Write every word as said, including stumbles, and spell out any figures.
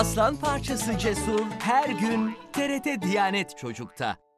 Aslan parçası Cesur her gün T R T Diyanet Çocuk'ta.